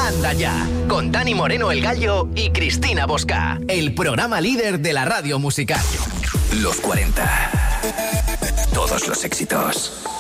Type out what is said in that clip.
Anda Ya, con Dani Moreno el Gallo y Cristina Bosca. El programa líder de la radio musical. Los 40. Todos los éxitos.